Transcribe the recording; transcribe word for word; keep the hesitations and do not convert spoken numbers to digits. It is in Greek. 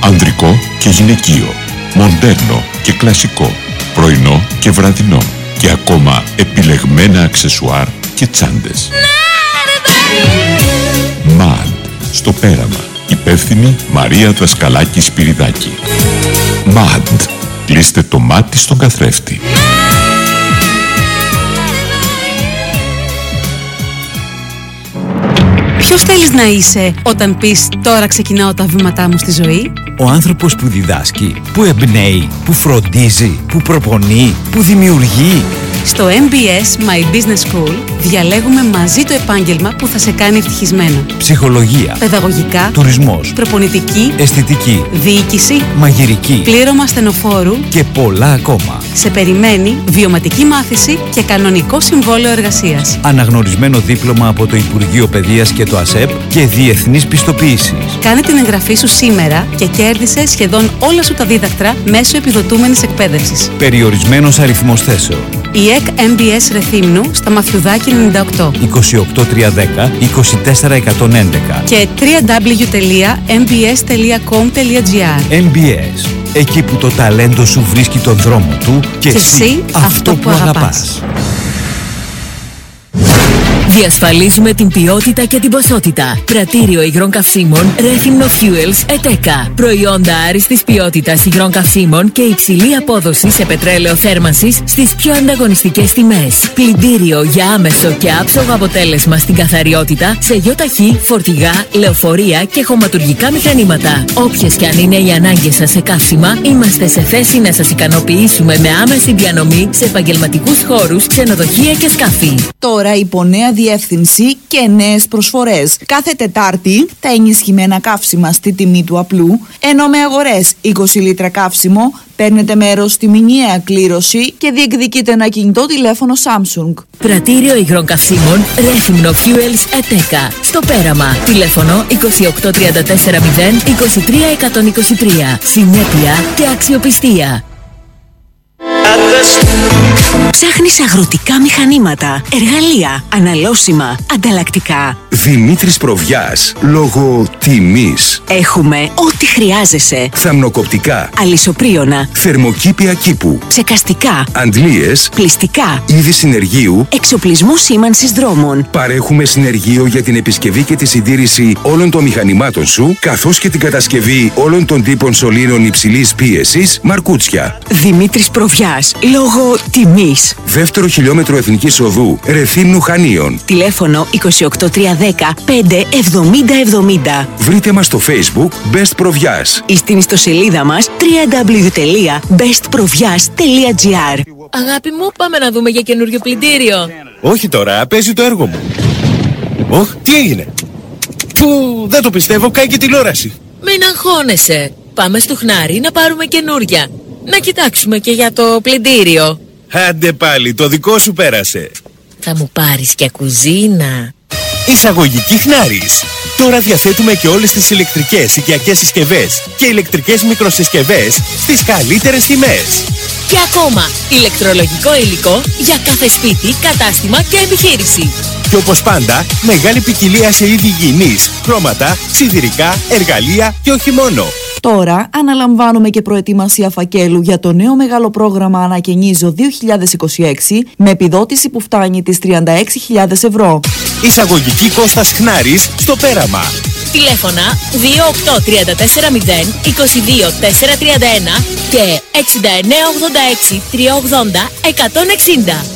Ανδρικό και γυναικείο, μοντέρνο και κλασικό, πρωινό και βραδινό και ακόμα επιλεγμένα αξεσουάρ και τσάντες. Μαντ, στο Πέραμα. Υπεύθυνη Μαρία Δασκαλάκη Σπυριδάκη. Μαντ, κλείστε το μάτι στον καθρέφτη. Ποιος θέλεις να είσαι όταν πεις «Τώρα ξεκινάω τα βήματά μου στη ζωή»? Ο άνθρωπος που διδάσκει, που εμπνέει, που φροντίζει, που προπονεί, που δημιουργεί. Στο εμ μπι ες My Business School διαλέγουμε μαζί το επάγγελμα που θα σε κάνει ευτυχισμένο. Ψυχολογία, παιδαγωγικά, τουρισμός, προπονητική, αισθητική, διοίκηση, μαγειρική, πλήρωμα στενοφόρου και πολλά ακόμα. Σε περιμένει βιωματική μάθηση και κανονικό συμβόλαιο εργασίας. Αναγνωρισμένο δίπλωμα από το Υπουργείο Παιδείας και το ΑΣΕΠ και διεθνής πιστοποίησης. Κάνε την εγγραφή σου σήμερα και κέρδισε σχεδόν όλα σου τα δίδακτρα μέσω επιδοτούμενης εκπαίδευσης. Περιορισμένος αριθμός θέσεων. Η ΕΚ εμ μπι ες Ρεθύμνου στα Μαθιουδάκη ενενήντα οκτώ. είκοσι οκτώ τριακόσια δέκα είκοσι τέσσερα εκατόν έντεκα και double-u double-u double-u τελεία εμ μπι ες τελεία κομ τελεία τζι άρ. εμ μπι ες. Εκεί που το ταλέντο σου βρίσκει τον δρόμο του και, και εσύ, εσύ αυτό που αγαπάς. αγαπάς. Διασφαλίζουμε την ποιότητα και την ποσότητα. Πρατήριο υγρών καυσίμων Rethymno Fuels ΕΤΕΚΑ. Προϊόντα άριστης ποιότητας υγρών καυσίμων και υψηλή απόδοση σε πετρέλαιο θέρμανσης στις πιο ανταγωνιστικές τιμές. Πλυντήριο για άμεσο και άψογο αποτέλεσμα στην καθαριότητα σε γιοταχή, φορτηγά, λεωφορεία και χωματουργικά μηχανήματα. Όποιες και αν είναι οι ανάγκες σας σε καύσιμα, είμαστε σε θέση να σας ικανοποιήσουμε με άμεση διανομή σε επαγγελματικούς χώρους, ξενοδοχεία και σκάφη. Τώρα υπό νέα διεύθυνση και νέες προσφορές. Κάθε Τετάρτη τα ενισχυμένα καύσιμα στη τιμή του απλού, ενώ με αγορές είκοσι λίτρα καύσιμο παίρνετε μέρος στη μηνιαία κλήρωση και διεκδικείτε ένα κινητό τηλέφωνο Samsung. Πρατήριο υγρών καυσίμων Rethymno Fuels ΕΤΕΚΑ. Στο Πέραμα. Τηλέφωνο είκοσι οκτώ τριάντα τέσσερα μηδέν είκοσι τρία εκατόν είκοσι τρία. Συνέπεια και αξιοπιστία. Ψάχνεις αγροτικά μηχανήματα, εργαλεία, αναλώσιμα, ανταλλακτικά. Δημήτρης Προβιάς, λόγω τιμής. Έχουμε ό,τι χρειάζεσαι. Θαμνοκοπτικά, αλυσοπρίωνα, θερμοκήπια κήπου, ψεκαστικά, αντλίες, πλυστικά, είδη συνεργείου, εξοπλισμό σήμανσης δρόμων. Παρέχουμε συνεργείο για την επισκευή και τη συντήρηση όλων των μηχανημάτων σου, καθώς και την κατασκευή όλων των τύπων σωλήνων υψηλής πίεσης, μαρκούτσια. Δημήτρης Προβιάς, λόγω τιμής. Δεύτερο χιλιόμετρο Εθνικής Οδού, Ρεθύμνου Χανίων. Τηλέφωνο είκοσι οκτώ τριακόσια δέκα πέντε εβδομήντα εβδομήντα. Βρείτε μας στο Facebook Best Provias ή στην ιστοσελίδα μας double-u double-u double-u τελεία best provias τελεία τζι άρ. Αγάπη μου, πάμε να δούμε για καινούριο πλυντήριο. Όχι τώρα, παίζει το έργο μου. Ωχ, τι έγινε? Φου, δεν το πιστεύω, κάει και τηλεόραση. Μην αγχώνεσαι. Πάμε στο Χνάρι να πάρουμε καινούρια. Να κοιτάξουμε και για το πλυντήριο. Άντε πάλι, το δικό σου πέρασε. Θα μου πάρεις και κουζίνα. Εισαγωγική Χνάρις. Τώρα διαθέτουμε και όλες τις ηλεκτρικές οικιακές συσκευές και ηλεκτρικές μικροσυσκευές στις καλύτερες τιμές. Και ακόμα, ηλεκτρολογικό υλικό για κάθε σπίτι, κατάστημα και επιχείρηση. Και όπως πάντα, μεγάλη ποικιλία σε είδη υγιεινής, χρώματα, σιδηρικά, εργαλεία και όχι μόνο. Τώρα αναλαμβάνουμε και προετοιμασία φακέλου για το νέο μεγάλο πρόγραμμα Ανακαινίζω δύο χιλιάδες είκοσι έξι με επιδότηση που φτάνει τις τριάντα έξι χιλιάδες ευρώ. Εισαγωγική Κώστας Χνάρης στο Πέραμα. Τηλέφωνα δύο οκτώ τρία τέσσερα μηδέν είκοσι δύο τετρακόσια τριάντα ένα και έξι εννιά ογδόντα έξι τριακόσια ογδόντα εκατόν εξήντα.